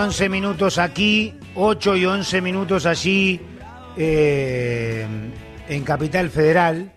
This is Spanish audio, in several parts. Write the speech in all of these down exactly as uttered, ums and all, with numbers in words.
once minutos aquí, ocho y once minutos allí eh, en Capital Federal.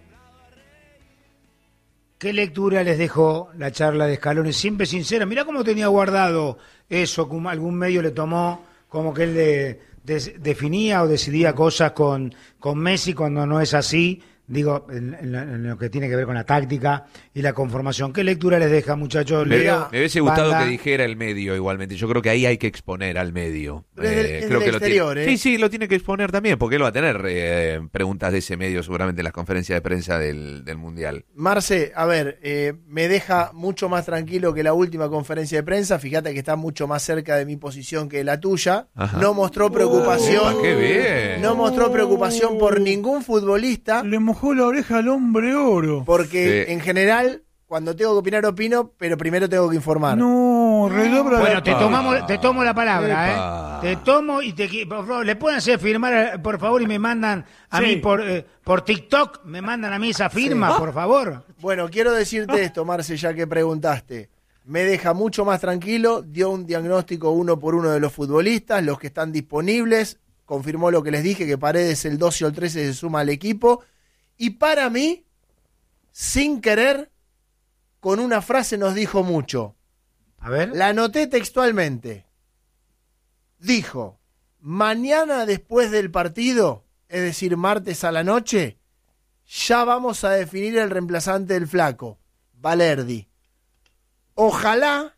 ¿Qué lectura les dejó la charla de Scaloni? Siempre sincera. Mirá cómo tenía guardado eso, como algún medio le tomó, como que él de, de, definía o decidía cosas con, con Messi cuando no es así. Digo, en, en, en lo que tiene que ver con la táctica y la conformación. ¿Qué lectura les deja, muchachos? Me, Leo, me hubiese gustado Banda. que dijera el medio igualmente. Yo creo que ahí hay que exponer al medio. Pero es del- es creo del que lo exterior, tiene, ¿eh? Sí, sí, lo tiene que exponer también, porque él va a tener eh, preguntas de ese medio seguramente en las conferencias de prensa del, del Mundial. Marce, a ver, eh, me deja mucho más tranquilo que la última conferencia de prensa. Fíjate que está mucho más cerca de mi posición que la tuya. Ajá. No mostró preocupación. Epa, qué bien. No mostró preocupación por ningún futbolista, Le mojó la oreja al hombre oro. porque Sí. en general, cuando tengo que opinar, opino, pero primero tengo que informar. No, redobla Bueno, la te Epa. tomamos, te tomo la palabra, Epa. ¿eh? Te tomo y te qui- por favor, le pueden hacer firmar, por favor, y me mandan a Sí. mí por eh, por TikTok, me mandan a mí esa firma, Sí. por favor. Bueno, quiero decirte esto, Marce, ya que preguntaste. Me deja mucho más tranquilo, dio un diagnóstico uno por uno de los futbolistas, los que están disponibles, confirmó lo que les dije, que Paredes el doce o el trece se suma al equipo, y para mí, sin querer, con una frase nos dijo mucho. A ver. La anoté textualmente. Dijo, mañana después del partido, es decir, martes a la noche, ya vamos a definir el reemplazante del flaco, Valerdi. Ojalá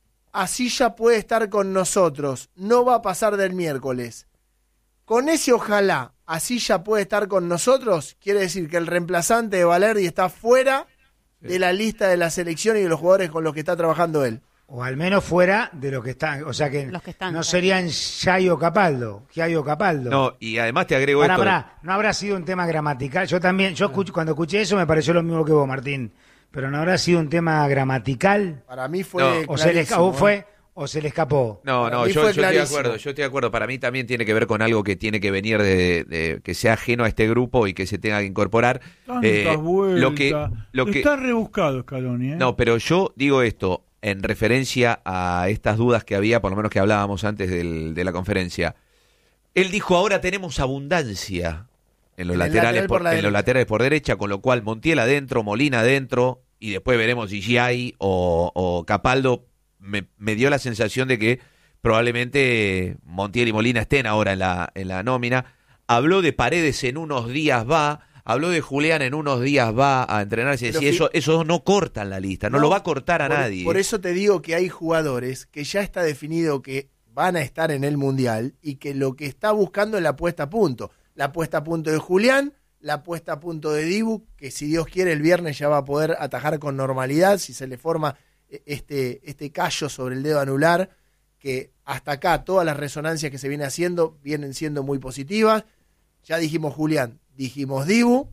así ya puede estar con nosotros, no va a pasar del miércoles. Con ese ojalá así ya puede estar con nosotros, quiere decir que el reemplazante de Valerdi está fuera de la lista de la selección y de los jugadores con los que está trabajando él. O al menos fuera de lo que están, o sea que, Los que están, no claro. serían Yayo Capaldo, Yayo Capaldo. No, y además te agrego Pará, esto. pará, no habrá sido un tema gramatical. Yo también, yo escucho, cuando escuché eso me pareció lo mismo que vos, Martín. Pero no habrá sido un tema gramatical. Para mí fue No. O se le, clarísimo, o fue, ¿eh? o se le escapó. No, Para no, mí yo, fue yo estoy de clarísimo. acuerdo, yo estoy de acuerdo. Para mí también tiene que ver con algo que tiene que venir de, de- que sea ajeno a este grupo y que se tenga que incorporar. Tantas Eh, vueltas. lo que, lo que, Está rebuscado Scaloni, ¿eh? no, pero yo digo esto en referencia a estas dudas que había, por lo menos que hablábamos antes del- de la conferencia. Él dijo, ahora tenemos abundancia en los En el laterales lateral por, por la en los derecha. laterales por derecha, con lo cual Montiel adentro, Molina adentro, y después veremos si Giai o, o Capaldo. Me, me dio la sensación de que probablemente Montiel y Molina estén ahora en la, en la nómina. Habló de Paredes en unos días va, habló de Julián en unos días va a entrenarse. Pero Si fi- eso, esos dos no cortan la lista, no, No, lo va a cortar a por, nadie. Por eso te digo que hay jugadores que ya está definido que van a estar en el Mundial y que lo que está buscando es la puesta a punto. La puesta a punto de Julián, la puesta a punto de Dibu, que si Dios quiere el viernes ya va a poder atajar con normalidad si se le forma eh, este, este callo sobre el dedo anular, que hasta acá todas las resonancias que se viene haciendo vienen siendo muy positivas. Ya dijimos Julián, dijimos Dibu.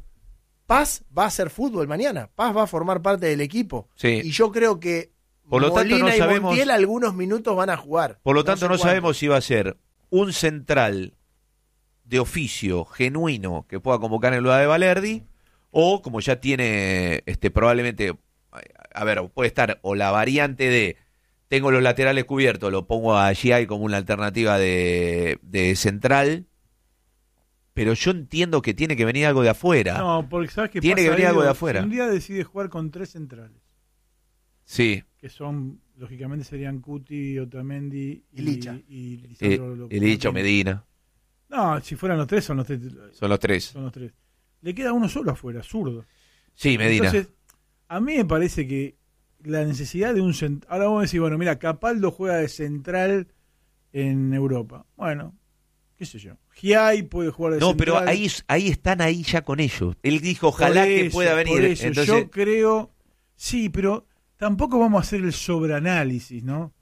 Paz va a hacer fútbol mañana. Paz va a formar parte del equipo. Sí. Y yo creo que Por lo tanto, Molina no y sabemos- Montiel algunos minutos van a jugar. Por lo tanto, sé no, cuánto. sabemos si va a ser un central de oficio genuino que pueda convocar en lugar de Valerdi, o como ya tiene este probablemente, a ver, puede estar o la variante de tengo los laterales cubiertos, lo pongo a Giai como una alternativa de, de central, pero yo entiendo que tiene que venir algo de afuera. No, porque sabes que Tiene que venir algo de afuera. Un día decide jugar con tres centrales, Sí, que son, lógicamente serían Cuti, Otamendi Y Licha. y, y eh, Lisandro López. el dicho Medina, No, si fueran los tres, son los tres. son los tres. Son los tres. Le queda uno solo afuera, zurdo. Sí, Medina. Entonces, a mí me parece que la necesidad de un central. Ahora vamos a decir, bueno, mira, Capaldo juega de central en Europa. Bueno, qué sé yo. Giai puede jugar de No, central. pero ahí, ahí están ahí ya con ellos. Él dijo, ojalá Por que eso, pueda venir. por eso. Entonces, Yo creo, sí, pero tampoco vamos a hacer el sobreanálisis, ¿no?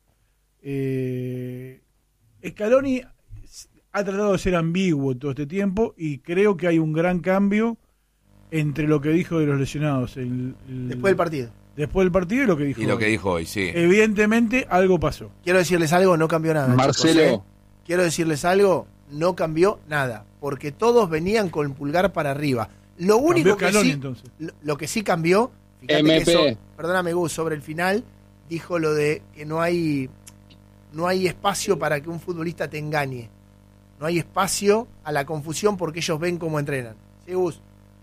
Eh, Scaloni ha tratado de ser ambiguo todo este tiempo y creo que hay un gran cambio entre lo que dijo de los lesionados el- el- Después del partido. después del partido y lo que dijo y lo que hoy. dijo hoy, sí. Evidentemente algo pasó. Quiero decirles algo, no cambió nada. Marcelo. chicos, ¿eh? Quiero decirles algo, no cambió nada. Porque todos venían con el pulgar para arriba. Lo único Cambió que Scaloni, sí, entonces. lo, lo que sí cambió, fíjate M que P. eso, perdóname Gus, sobre el final, dijo lo de que no hay no hay espacio para que un futbolista te engañe. No hay espacio a la confusión porque ellos ven cómo entrenan. ¿Sí, Gus?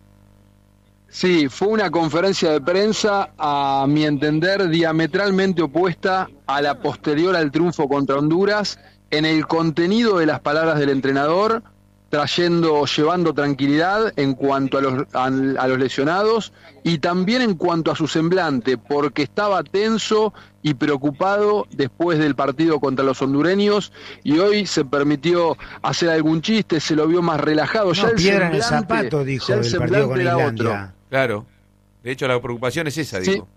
Sí, fue una conferencia de prensa, a mi entender, diametralmente opuesta a la posterior al triunfo contra Honduras, en el contenido de las palabras del entrenador, trayendo, llevando tranquilidad en cuanto a los, a, a los lesionados y también en cuanto a su semblante, porque estaba tenso y preocupado después del partido contra los hondureños y hoy se permitió hacer algún chiste, se lo vio más relajado. No, ya el piedra en el semblante- zapato, dijo ya el el partido semblante con era Islandia. otro. Claro. De hecho, la preocupación es esa, Sí. digo.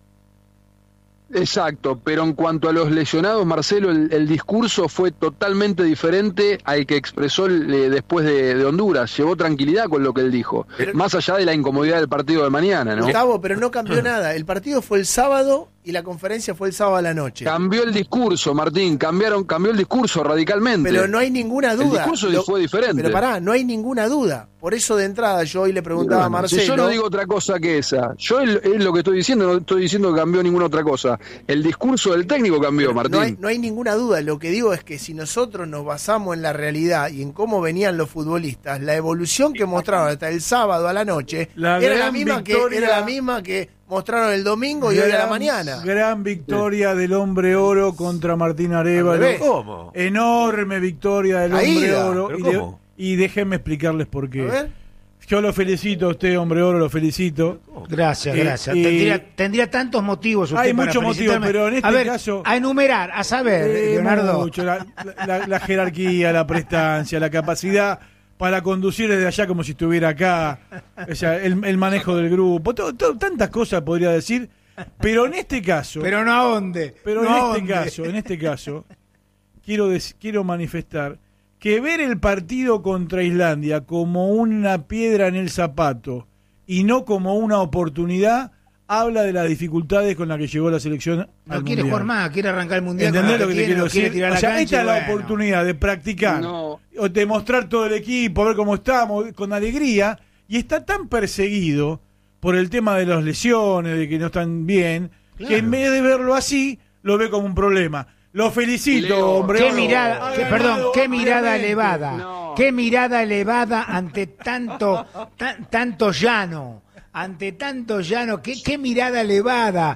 Exacto, pero en cuanto a los lesionados, Marcelo, el, el discurso fue totalmente diferente al que expresó eh, después de, de Honduras. Llevó tranquilidad con lo que él dijo, Pero- más allá de la incomodidad del partido de mañana, ¿no? Gustavo, pero no cambió nada. El partido fue el sábado y la conferencia fue el sábado a la noche. Cambió el discurso, Martín, cambiaron, cambió el discurso radicalmente. Pero no hay ninguna duda. El discurso Lo- fue diferente. Pero pará, no hay ninguna duda. Por eso de entrada yo hoy le preguntaba Bueno, a Marcelo. si yo no digo otra cosa que esa, yo es, es lo que estoy diciendo, no estoy diciendo que cambió ninguna otra cosa. El discurso del técnico cambió, Martín. No hay, no hay ninguna duda. Lo que digo es que si nosotros nos basamos en la realidad y en cómo venían los futbolistas, la evolución que mostraron hasta el sábado a la noche La era la gran misma que victoria- era la misma que mostraron el domingo y hoy a la mañana. Gran victoria del Hombre Oro contra Martín Arévalo. Al revés. ¿Cómo? Enorme victoria del Ahí Hombre da. Oro. ¿Pero Y, de- cómo? y déjenme explicarles por A qué. ver. Yo lo felicito a usted, Hombre Oro, lo felicito. Gracias, Eh, gracias. eh, tendría, tendría tantos motivos usted hay para muchos motivos, felicitarme. pero en este a ver, caso- a enumerar, a saber, Eh, Leonardo. mucho, la, la- la jerarquía, la prestancia, la capacidad para conducir desde allá como si estuviera acá, o sea, el, el manejo del grupo, to- to- tantas cosas podría decir, pero en este caso, Pero no a dónde. pero no en a este dónde. caso, en este caso, quiero dec- quiero manifestar que ver el partido contra Islandia como una piedra en el zapato y no como una oportunidad habla de las dificultades con las que llegó la selección No al quiere Mundial. jugar más, quiere arrancar el mundial. con ¿Entendés lo que te tiene, quiero no quiere decir? tirar O la sea, cancha esta y es la bueno. oportunidad de practicar, No. o de mostrar todo el equipo, a ver cómo estamos, con alegría, y está tan perseguido por el tema de las lesiones, de que no están bien, Claro. que en vez de verlo así, lo ve como un problema. Lo felicito, Leo, hombre. Qué Oro. mirada, Ha qué- ganado perdón, qué mirada ampliamente. elevada. No. Qué mirada elevada ante tanto, tan- tanto llano. Ante tanto llano, qué, qué mirada elevada.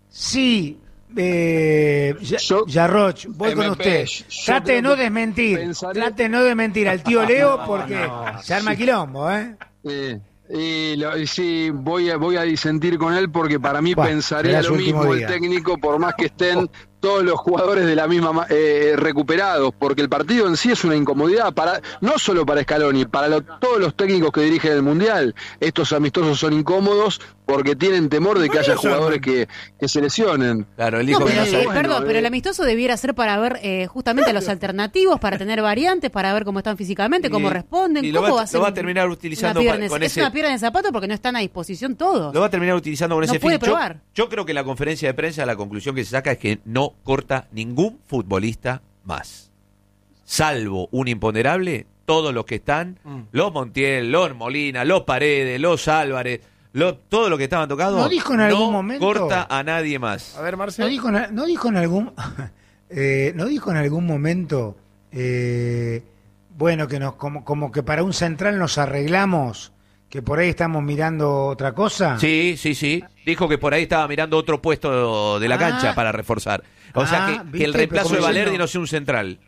Sí, eh, Ya- Yo- Yarroch, voy con M P, usted. yo Trate de creo no que desmentir. pensaré- Trate de no desmentir al tío Leo No, porque no, se arma sí. quilombo, ¿eh? Eh, y lo- y sí, voy a, voy a disentir con él porque para mí Bueno, pensaría será su lo último mismo día. el técnico, por más que estén todos los jugadores de la misma ma- eh, recuperados, porque el partido en sí es una incomodidad, para no solo para Scaloni, para lo- todos los técnicos que dirigen el Mundial. Estos amistosos son incómodos porque tienen temor de que ¿Por qué haya no se jugadores arman? que, que se lesionen. Claro, él No, dijo que pero, no Sí, eh, sabe. bueno, perdón, pero eh. el amistoso debiera ser para ver eh, justamente los alternativos, para tener variantes, para ver cómo están físicamente, cómo Y- responden, y lo cómo va- va a ser lo va a un- terminar una utilizando piedra pa- en con el- es ese- una piedra en el zapato porque no están a disposición todos. Lo va a terminar utilizando con No ese puede fin. Yo- probar. Yo, creo que la conferencia de prensa, la conclusión que se saca es que no corta ningún futbolista más. Salvo un imponderable, todos los que están, Mm. los Montiel, los Molina, los Paredes, los Álvarez, los, todo lo que estaban tocados, ¿No dijo en algún momento? corta a nadie más. A ver, ¿No Marcelo. dijo, en- no dijo en algún eh, no dijo en algún momento eh, bueno que nos como, como que para un central nos arreglamos, que por ahí estamos mirando otra cosa? Sí, sí, sí. Dijo que por ahí estaba mirando otro puesto de la Ah. cancha para reforzar. O Ah, sea, que, ¿viste? que el reemplazo Pero de como Valerdi diciendo- no sea un central.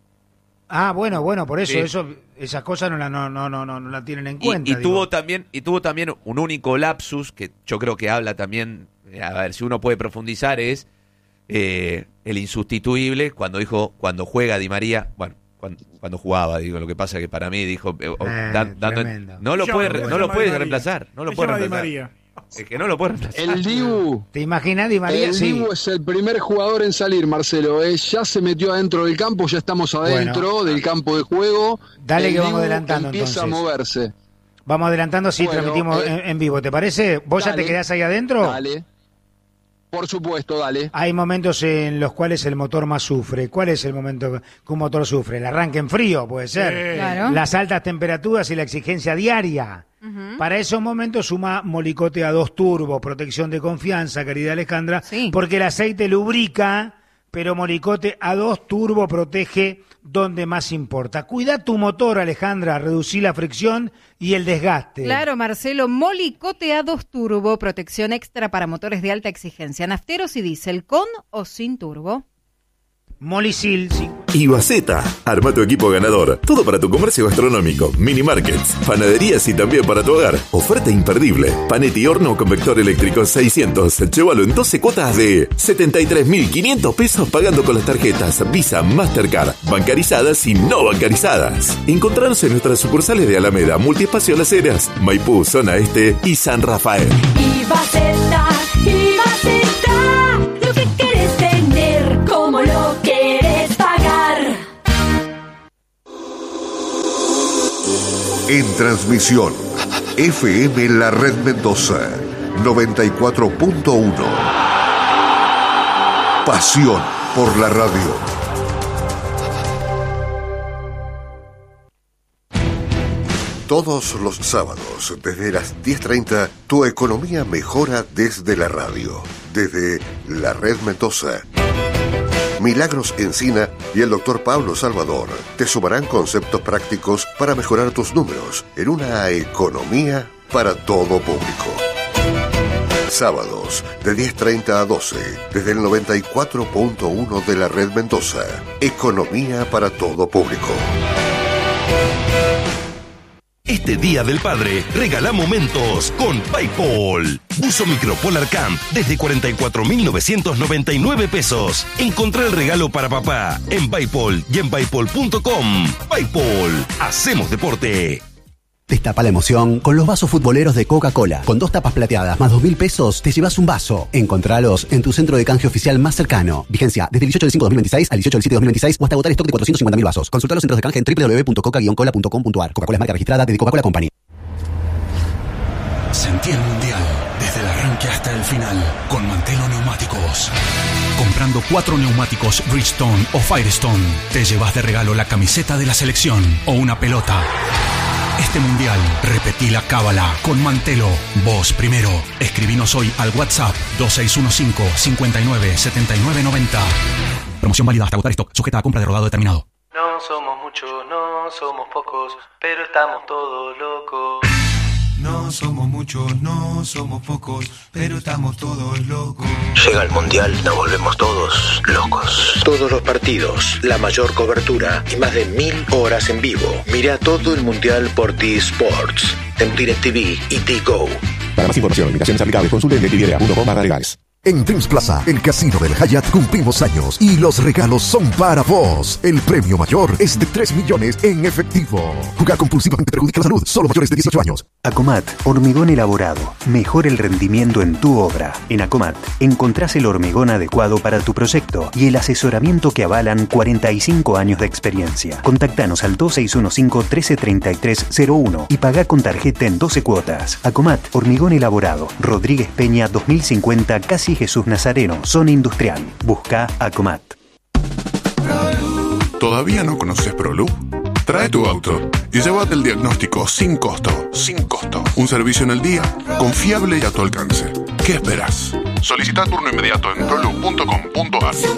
Ah, bueno, bueno, por eso, Sí. eso esas cosas no la no no no no, no la tienen en Y, cuenta. y digo. tuvo también y tuvo también un único lapsus que yo creo que habla también, eh, a ver si uno puede profundizar, es eh, el insustituible cuando dijo cuando juega Di María, bueno, cuando, cuando jugaba, digo, lo que pasa que para mí dijo eh, o- Eh, dan- dando en- tremendo. no lo Se puede llama- re- se no lo llama puede Di María. reemplazar, no lo Se puede llama Di reemplazar. María. Es que no lo puede reemplazar. El Dibu, ¿Te imaginas Di María? el Sí. Dibu es el primer jugador en salir, Marcelo. eh. Ya se metió adentro del campo, ya estamos adentro Bueno. del campo de juego. Dale El que vamos Dibu adelantando, empieza entonces. a moverse. Vamos adelantando, sí, Bueno, transmitimos eh, en, en vivo, ¿te parece? ¿Vos ya dale. te quedás ahí adentro? Dale. Por supuesto, dale. Hay momentos en los cuales el motor más sufre. ¿Cuál es el momento que un motor sufre? El arranque en frío, puede ser. Sí. Claro. Las altas temperaturas y la exigencia diaria. Ujú. Para esos momentos suma Molicote A dos Turbo, protección de confianza, querida Alejandra, Sí. porque el aceite lubrica pero Molicote A dos Turbo protege donde más importa. Cuida tu motor, Alejandra, reducí la fricción y el desgaste. Claro, Marcelo, Molicote A dos Turbo, protección extra para motores de alta exigencia, nafteros y diésel, con o sin turbo. Molicil. Sí. Ibaceta, arma tu equipo ganador. Todo para tu comercio gastronómico, mini markets, panaderías y también para tu hogar. Oferta imperdible. Panetti horno con vector eléctrico seiscientos. Llévalo en doce cuotas de setenta y tres mil quinientos pesos pagando con las tarjetas Visa, Mastercard, bancarizadas y no bancarizadas. Encontranos en nuestras sucursales de Alameda, Multiespacio Las Heras, Maipú, Zona Este y San Rafael. Ibaceta, Ibaceta, lo que querés tener, como lo querés pagar. En transmisión, F M La Red Mendoza, noventa y cuatro punto uno. Pasión por la radio. Todos los sábados, desde las diez treinta, tu economía mejora desde la radio. Desde La Red Mendoza. Milagros Encina y el doctor Pablo Salvador te sumarán conceptos prácticos para mejorar tus números en una economía para todo público. Sábados, de diez treinta a doce, desde el noventa y cuatro punto uno de la Red Mendoza. Economía para todo público. Este Día del Padre, regala momentos con PayPal. Buzo Micro Polar Camp desde cuarenta y cuatro mil novecientos noventa y nueve pesos. Encontrá el regalo para papá en PayPal y en paypal punto com. PayPal, hacemos deporte. Destapa la emoción con los vasos futboleros de Coca-Cola. Con dos tapas plateadas más dos mil pesos, te llevas un vaso. Encontralos en tu centro de canje oficial más cercano. Vigencia desde el dieciocho del cinco de dos mil veintiséis al dieciocho del siete de dos mil veintiséis o hasta agotar stock de cuatrocientos cincuenta mil vasos. Consulta los centros de canje en doble u doble u doble u punto coca guion cola punto com punto a r. Coca-Cola es marca registrada de The Coca-Cola Company. Sentí el mundial desde el arranque hasta el final con Mantelo Neumáticos. Comprando cuatro neumáticos Bridgestone o Firestone, te llevas de regalo la camiseta de la selección o una pelota. Este mundial, repetí la cábala con Mantelo. Vos primero. Escribinos hoy al WhatsApp dos seis uno cinco, cinco nueve, siete nueve nueve cero. Promoción válida hasta agotar stock, sujeta a compra de rodado determinado. No somos muchos, no somos pocos, pero estamos todos locos. No somos muchos, no somos pocos, pero estamos todos locos. Llega el mundial, nos volvemos todos locos. Todos los partidos, la mayor cobertura y más de mil horas en vivo. Mira todo el mundial por T-Sports, en DirecTV y T-Go. Para más información, limitaciones aplicables, consulte en directv punto com barra legales. En Dreams Plaza, el casino del Hyatt, cumplimos años y los regalos son para vos. El premio mayor es de tres millones en efectivo. Jugar compulsivamente perjudica la salud. Solo mayores de dieciocho años. Acomat, hormigón elaborado. Mejora el rendimiento en tu obra. En Acomat encontrás el hormigón adecuado para tu proyecto y el asesoramiento que avalan cuarenta y cinco años de experiencia. Contactanos al dos seis uno cinco, uno tres tres tres cero uno y pagá con tarjeta en doce cuotas. Acomat, hormigón elaborado. Rodríguez Peña dos mil cincuenta, casi Jesús Nazareno, zona industrial. Busca Acomat. ¿Todavía no conoces ProLoop? Trae tu auto y llévate el diagnóstico sin costo. Sin costo. Un servicio en el día, confiable y a tu alcance. ¿Qué esperas? Solicita turno inmediato en proloop punto com punto a r.